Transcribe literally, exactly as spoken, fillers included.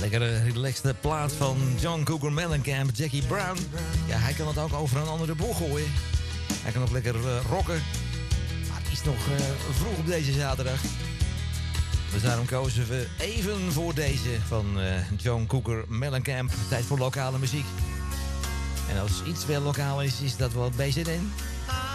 Lekkere, relaxte plaat van John Cougar Mellencamp, Jackie Brown. Ja, hij kan het ook over een andere boeg gooien. Hij kan ook lekker uh, rocken. Maar het is nog uh, vroeg op deze zaterdag. Dus daarom kozen we even voor deze van uh, John Cougar Mellencamp. Tijd voor lokale muziek. En als iets wel lokaal is, is dat wel B Z N.